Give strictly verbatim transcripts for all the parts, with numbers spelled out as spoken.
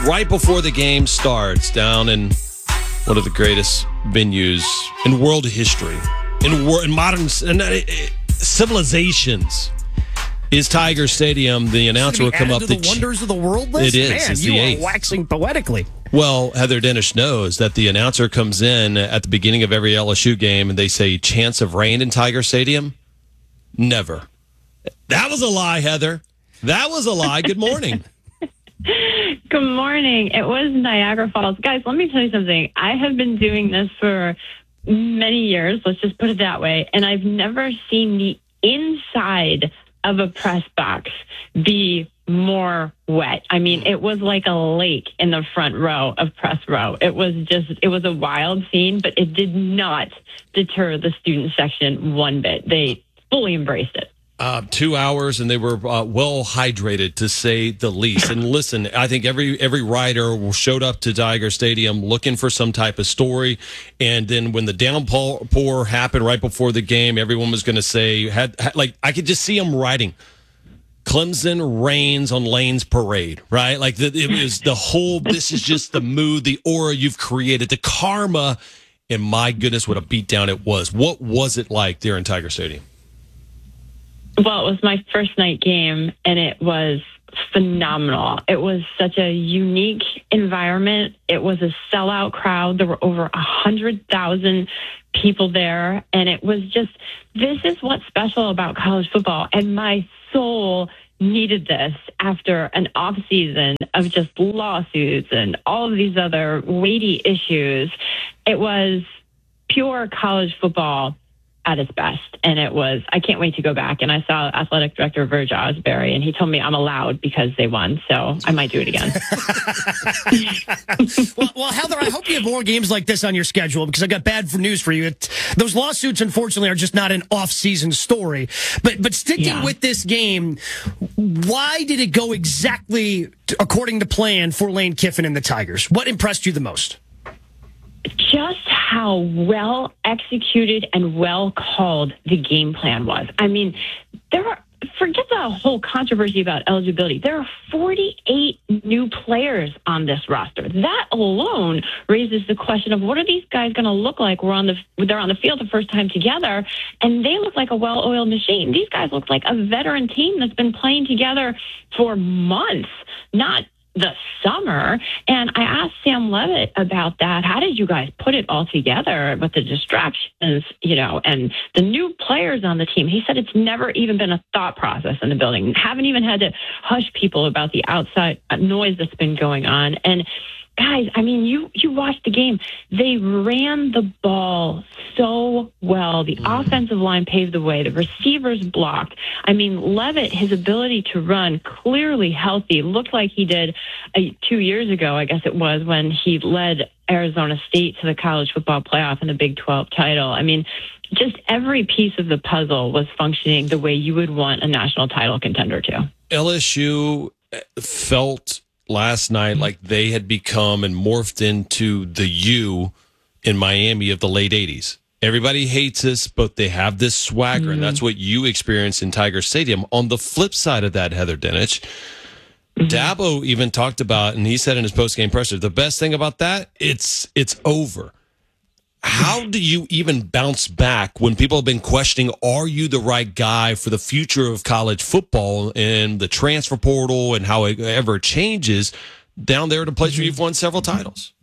right before the game starts down in one of the greatest venues in world history, in, wor- in modern in, uh, civilizations, is Tiger Stadium. The announcer will come up. To the, the wonders of the world list? It is. Man, it's you the are eighth. waxing poetically. Well, Heather Dennis knows that the announcer comes in at the beginning of every L S U game and they say, chance of rain in Tiger Stadium? Never. That was a lie, Heather. That was a lie. Good morning. Good morning. It was Niagara Falls. Guys, let me tell you something. I have been doing this for many years, let's just put it that way, and I've never seen the inside of a press box be more wet. I mean, it was like a lake in the front row of press row. It was just, it was a wild scene, but it did not deter the student section one bit. They fully embraced it. Uh, two hours, and they were uh, well hydrated, to say the least. And listen, I think every every writer showed up to Tiger Stadium looking for some type of story. And then when the downpour happened right before the game, everyone was going to say, had, had like I could just see them writing, Clemson rains on Lane's parade, right? Like the, it was the whole. This is just the mood, the aura you've created, the karma. And my goodness, what a beatdown it was. What was it like there in Tiger Stadium? Well, it was my first night game, and it was phenomenal. It was such a unique environment. It was a sellout crowd. There were over one hundred thousand people there, and it was just, this is what's special about college football, and my soul needed this after an off season of just lawsuits and all of these other weighty issues. It was pure college football at its best. And it was, I can't wait to go back. And I saw athletic director Verge Osbury, and he told me I'm allowed because they won. So I might do it again. well, well, Heather, I hope you have more games like this on your schedule, because I got bad news for you. It, those lawsuits, unfortunately, are just not an off-season story. But but sticking yeah. with this game, why did it go exactly according to plan for Lane Kiffin and the Tigers? What impressed you the most? Just how well executed and well called the game plan was. I mean, there are, forget the whole controversy about eligibility. There are forty-eight new players on this roster. That alone raises the question of, what are these guys going to look like? We're on the, they're on the field the first time together, and they look like a well-oiled machine. These guys look like a veteran team that's been playing together for months, not the summer. And I asked Sam Levitt about that. How did you guys put it all together with the distractions, you know, and the new players on the team? He said it's never even been a thought process in the building. Haven't even had to hush people about the outside noise that's been going on. And guys, I mean, you, you watched the game. They ran the ball so well. The mm. offensive line paved the way. The receivers blocked. I mean, Levitt, his ability to run, clearly healthy, looked like he did uh, two years ago, I guess it was, when he led Arizona State to the college football playoff and the Big twelve title. I mean, just every piece of the puzzle was functioning the way you would want a national title contender to. L S U felt last night like they had become and morphed into the U in Miami of the late eighties. Everybody hates us, but they have this swagger, mm-hmm. and that's what you experienced in Tiger Stadium. On the flip side of that, Heather Dinich, mm-hmm. Dabo even talked about, and he said in his post-game presser, the best thing about that, it's it's over. How do you even bounce back when people have been questioning, are you the right guy for the future of college football and the transfer portal and how it ever changes down there at a place where you've won several titles?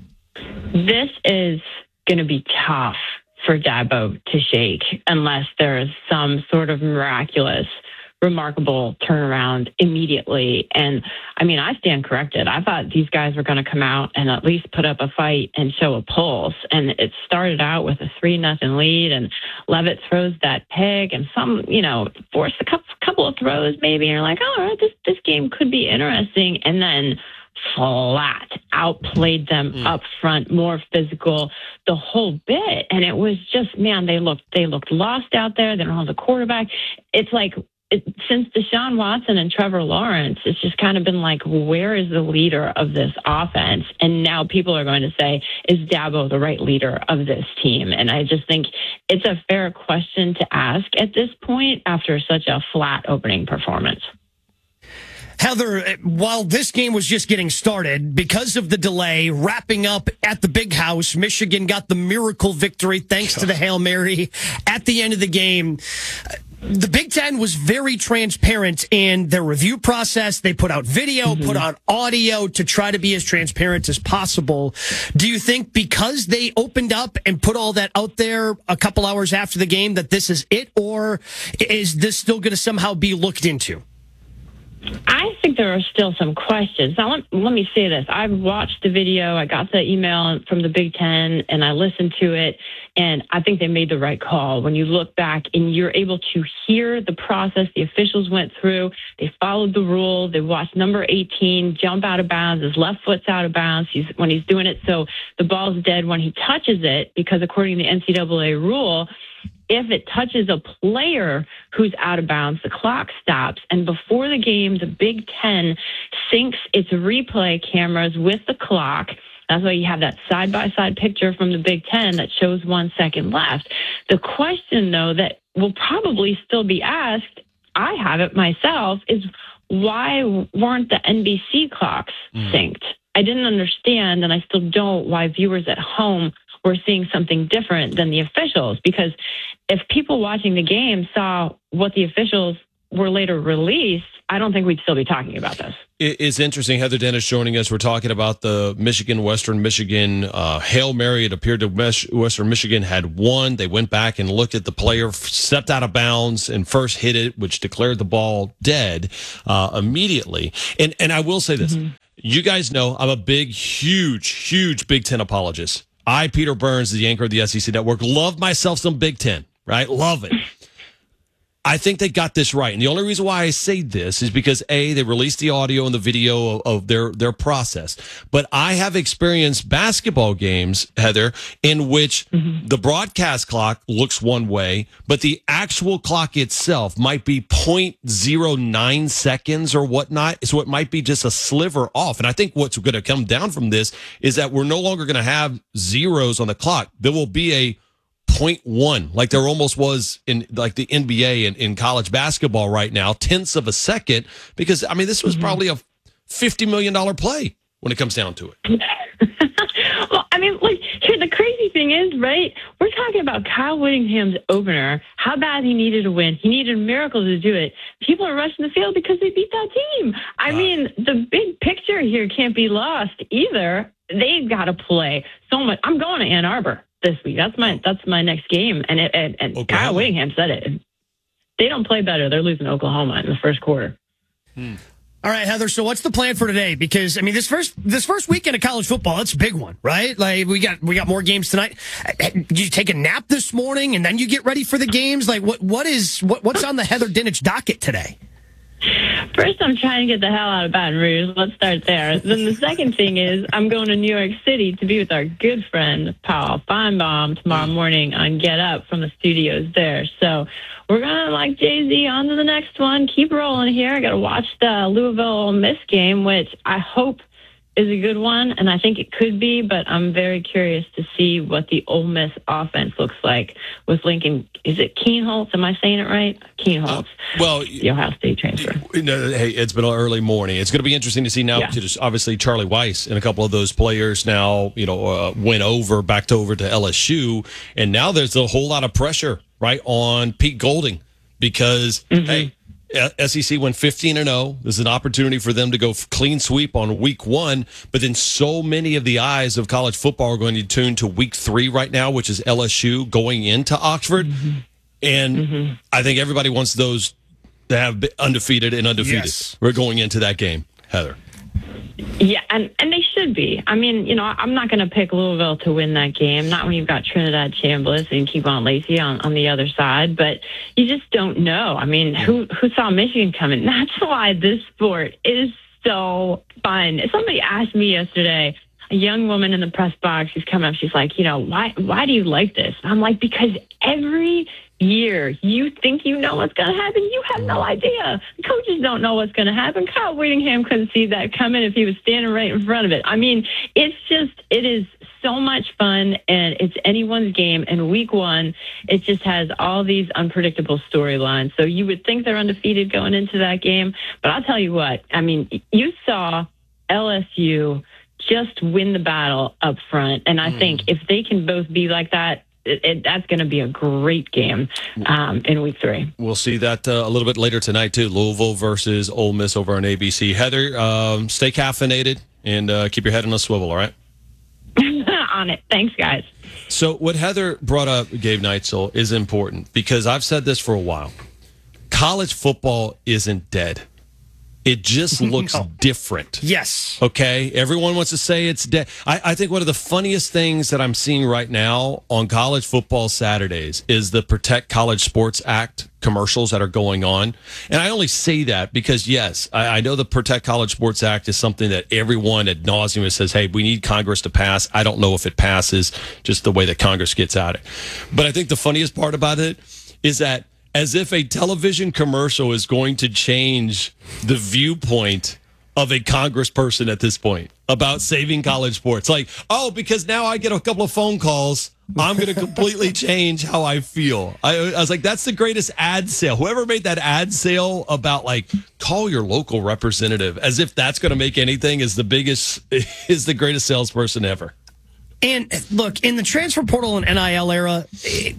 This is going to be tough for Dabo to shake unless there is some sort of miraculous, remarkable turnaround immediately. And I mean, I stand corrected. I thought these guys were going to come out and at least put up a fight and show a pulse. And it started out with a three nothing lead, and Levitt throws that pig and some, you know, forced a couple, couple of throws maybe. And you're like, oh, all right, this, this game could be interesting. And then flat outplayed them mm. up front, more physical, the whole bit. And it was just, man, they looked, they looked lost out there. They don't have the quarterback. It's like, It, since Deshaun Watson and Trevor Lawrence, it's just kind of been like, where is the leader of this offense? And now people are going to say, is Dabo the right leader of this team? And I just think it's a fair question to ask at this point after such a flat opening performance. Heather, while this game was just getting started, because of the delay, wrapping up at the Big House, Michigan got the miracle victory thanks to the Hail Mary at the end of the game. The Big Ten was very transparent in their review process. They put out video, mm-hmm. put out audio to try to be as transparent as possible. Do you think because they opened up and put all that out there a couple hours after the game that this is it, or is this still going to somehow be looked into? I think there are still some questions. Now, let, let me say this. I've watched the video. I got the email from the Big Ten, and I listened to it, and I think they made the right call. When you look back and you're able to hear the process the officials went through, they followed the rule. They watched number eighteen jump out of bounds. His left foot's out of bounds he's, when he's doing it, so the ball's dead when he touches it, because according to the N C double A rule, if it touches a player who's out of bounds, the clock stops. And before the game, the Big Ten syncs its replay cameras with the clock. That's why you have that side-by-side picture from the Big Ten that shows one second left. The question, though, that will probably still be asked, I have it myself, is why weren't the N B C clocks mm. synced? I didn't understand, and I still don't, why viewers at home were seeing something different than the officials. Because if people watching the game saw what the officials were later released, I don't think we'd still be talking about this. It's interesting. Heather Dennis joining us. We're talking about the Michigan, Western Michigan uh, Hail Mary. It appeared that Western Michigan had won. They went back and looked at the player, stepped out of bounds, and first hit it, which declared the ball dead uh, immediately. And, and I will say this. Mm-hmm. You guys know I'm a big, huge, huge Big Ten apologist. I, Peter Burns, the anchor of the S E C Network, love myself some Big Ten, right? Love it. I think they got this right. And the only reason why I say this is because, A, they released the audio and the video of, of their, their process. But I have experienced basketball games, Heather, in which mm-hmm. the broadcast clock looks one way, but the actual clock itself might be zero point zero nine seconds or whatnot. So it might be just a sliver off. And I think what's going to come down from this is that we're no longer going to have zeros on the clock. There will be a point one, like there almost was in like the N B A and in college basketball right now, tenths of a second, because I mean this was mm-hmm. probably a fifty million dollars play when it comes down to it. Well, I mean, like, here the crazy thing is, right? We're talking about Kyle Whittingham's opener, how bad he needed to win. He needed a miracle to do it. People are rushing the field because they beat that team. I wow. mean, the big picture here can't be lost either. They've got to play so much. I'm going to Ann Arbor this week. That's my that's my next game. And it, and, and Kyle Whittingham said it. They don't play better. They're losing to Oklahoma in the first quarter. Hmm. All right, Heather. So what's the plan for today? Because I mean, this first this first weekend of college football, that's a big one, right? Like we got we got more games tonight. Did you take a nap this morning and then you get ready for the games? Like what what is what what's on the Heather Dinich docket today? First, I'm trying to get the hell out of Baton Rouge. Let's start there. Then the second thing is I'm going to New York City to be with our good friend, Paul Feinbaum, tomorrow morning on Get Up from the studios there. So we're going to, like Jay-Z, on to the next one. Keep rolling here. I got to watch the Louisville Ole Miss game, which I hope is a good one, and I think it could be, but I'm very curious to see what the Ole Miss offense looks like with Lincoln. Is it Keenholz? Am I saying it right? Keenholz. Uh, well, the Ohio State transfer. No, hey, it's been an early morning. It's going to be interesting to see now. Yeah. Just obviously, Charlie Weiss and a couple of those players now, you know, uh, went over, backed over to L S U, and now there's a whole lot of pressure, right, on Pete Golding because, mm-hmm. hey, S E C went fifteen and oh. This is an opportunity for them to go clean sweep on week one. But then so many of the eyes of college football are going to tune to week three right now, which is L S U going into Oxford. Mm-hmm. And mm-hmm. I think everybody wants those to have undefeated and undefeated. Yes. We're going into that game, Heather. Yeah, and, and they should be. I mean, you know, I'm not going to pick Louisville to win that game, not when you've got Trinidad Chambliss and Kevon Lacey on, on the other side, but you just don't know. I mean, who who saw Michigan coming? That's why this sport is so fun. Somebody asked me yesterday, a young woman in the press box, she's coming up, she's like, you know, why why do you like this? I'm like, because every year you think you know what's going to happen. You have no idea. The coaches don't know what's going to happen. Kyle Whittingham couldn't see that coming if he was standing right in front of it. I mean, it's just, it is so much fun, and it's anyone's game. And week one, it just has all these unpredictable storylines. So you would think they're undefeated going into that game. But I'll tell you what, I mean, you saw L S U just win the battle up front. And I mm. think if they can both be like that, It, it, that's going to be a great game um, in week three. We'll see that uh, a little bit later tonight, too. Louisville versus Ole Miss over on A B C. Heather, um, stay caffeinated and uh, keep your head on a swivel, all right? On it. Thanks, guys. So what Heather brought up, Gabe Neitzel, is important because I've said this for a while. College football isn't dead. It just looks no. different. Yes. Okay? Everyone wants to say it's dead. I, I think one of the funniest things that I'm seeing right now on college football Saturdays is the Protect College Sports Act commercials that are going on. And I only say that because, yes, I, I know the Protect College Sports Act is something that everyone ad nauseum says, hey, we need Congress to pass. I don't know if it passes, just the way that Congress gets at it. But I think the funniest part about it is that as if a television commercial is going to change the viewpoint of a congressperson at this point about saving college sports. Like, oh, because now I get a couple of phone calls, I'm going to completely change how I feel. I, I was like, that's the greatest ad sale. Whoever made that ad sale about, like, call your local representative, as if that's going to make anything, is the biggest, is the greatest salesperson ever. And look, in the transfer portal and N I L era, it,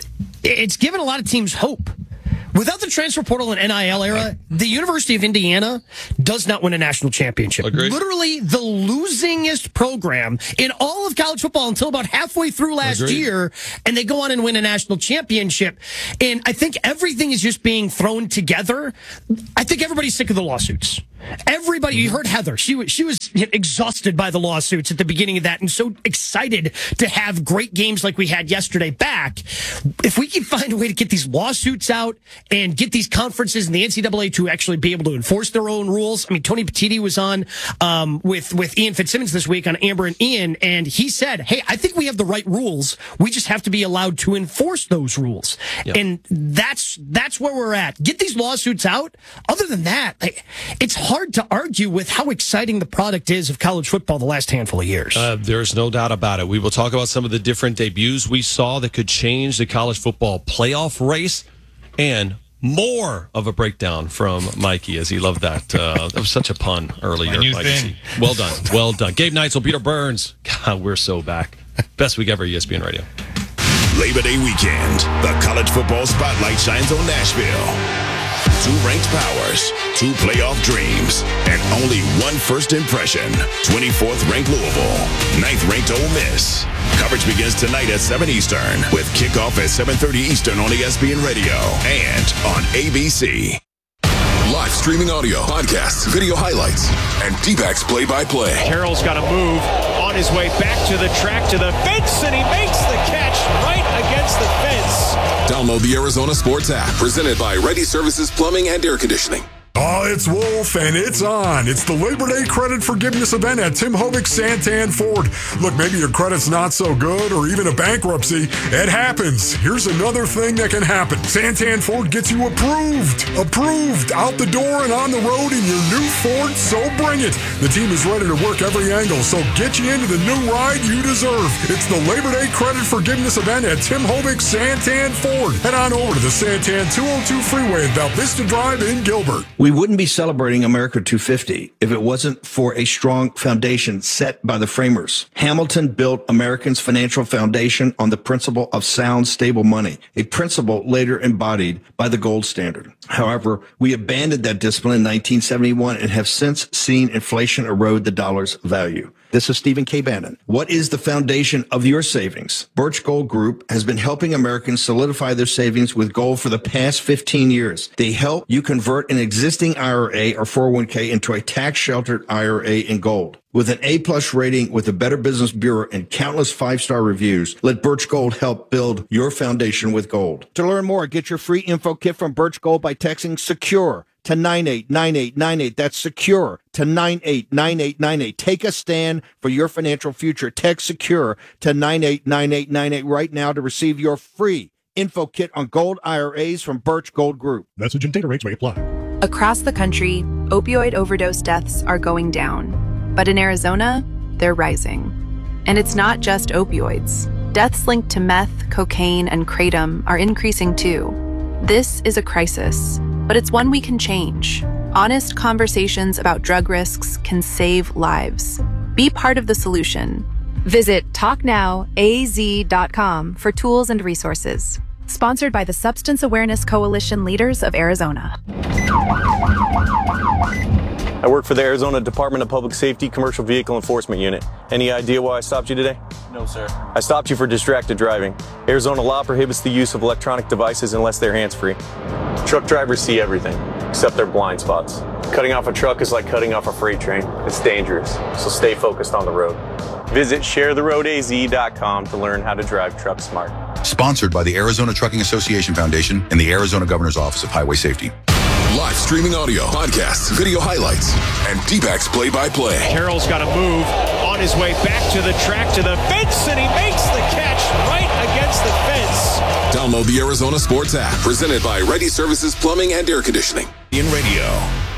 it's given a lot of teams hope. Without the transfer portal and N I L era, the University of Indiana does not win a national championship. Agreed. Literally the losingest program in all of college football until about halfway through last Agreed. year, and they go on and win a national championship. And I think everything is just being thrown together. I think everybody's sick of the lawsuits. Everybody, you heard Heather. She was she was exhausted by the lawsuits at the beginning of that, and so excited to have great games like we had yesterday back. If we can find a way to get these lawsuits out and get these conferences and the N C double A to actually be able to enforce their own rules. I mean, Tony Petitti was on um, with with Ian Fitzsimmons this week on Amber and Ian, and he said, "Hey, I think we have the right rules. We just have to be allowed to enforce those rules." Yep. And that's that's where we're at. Get these lawsuits out. Other than that, like, it's hard. hard to argue with how exciting the product is of college football the last handful of years. Uh, there's no doubt about it. We will talk about some of the different debuts we saw that could change the college football playoff race and more of a breakdown from Mikey, as he loved that. Uh, that was such a pun earlier. Legacy. Well done. Well done. Gabe Neitzel, Peter Burns. God, we're so back. Best week ever, E S P N Radio. Labor Day weekend, the college football spotlight shines on Nashville. Two ranked powers, two playoff dreams, and only one first impression. twenty-fourth ranked Louisville, ninth ranked Ole Miss. Coverage begins tonight at seven Eastern with kickoff at seven thirty Eastern on E S P N Radio and on A B C. Live streaming audio, podcasts, video highlights, and D-backs play-by-play. Carroll's got to move on his way back to the track, to the fence, and he makes the catch right against the fence. Download the Arizona Sports app, presented by Ready Services Plumbing and Air Conditioning. Oh, it's Wolf, and it's on. It's the Labor Day credit forgiveness event at Tim Hovick Santan Ford. Look, maybe your credit's not so good or even a bankruptcy. It happens. Here's another thing that can happen. Santan Ford gets you approved. Approved. Out the door and on the road in your new Ford, so bring it. The team is ready to work every angle, so get you into the new ride you deserve. It's the Labor Day credit forgiveness event at Tim Hovick Santan Ford. Head on over to the Santan two oh two Freeway at Val Vista Drive in Gilbert. We wouldn't be celebrating America two fifty if it wasn't for a strong foundation set by the framers. Hamilton built Americans' financial foundation on the principle of sound, stable money, a principle later embodied by the gold standard. However, we abandoned that discipline in nineteen seventy-one and have since seen inflation erode the dollar's value. This is Stephen K. Bannon. What is the foundation of your savings? Birch Gold Group has been helping Americans solidify their savings with gold for the past fifteen years. They help you convert an existing I R A or four oh one k into a tax-sheltered I R A in gold. With an A-plus rating with the Better Business Bureau and countless five-star reviews, let Birch Gold help build your foundation with gold. To learn more, get your free info kit from Birch Gold by texting SECURE to nine eight nine eight nine eight. That's SECURE to nine eight nine eight nine eight. Take a stand for your financial future. Text SECURE to nine eight nine eight nine eight right now to receive your free info kit on gold I R As from Birch Gold Group. Message and data rates may apply. Across the country, opioid overdose deaths are going down. But in Arizona, they're rising. And it's not just opioids. Deaths linked to meth, cocaine, and kratom are increasing too. This is a crisis, but it's one we can change. Honest conversations about drug risks can save lives. Be part of the solution. Visit talk now A Z dot com for tools and resources. Sponsored by the Substance Awareness Coalition Leaders of Arizona. I work for the Arizona Department of Public Safety Commercial Vehicle Enforcement Unit. Any idea why I stopped you today? No, sir. I stopped you for distracted driving. Arizona law prohibits the use of electronic devices unless they're hands-free. Truck drivers see everything, except their blind spots. Cutting off a truck is like cutting off a freight train. It's dangerous, so stay focused on the road. Visit share the road A Z dot com to learn how to drive truck smart. Sponsored by the Arizona Trucking Association Foundation and the Arizona Governor's Office of Highway Safety. Live streaming audio, podcasts, video highlights, and D-backs play-by-play. Carroll's got to move on his way back to the track, to the fence, and he makes the catch right against the fence. Download the Arizona Sports app, presented by Ready Services Plumbing and Air Conditioning. In radio.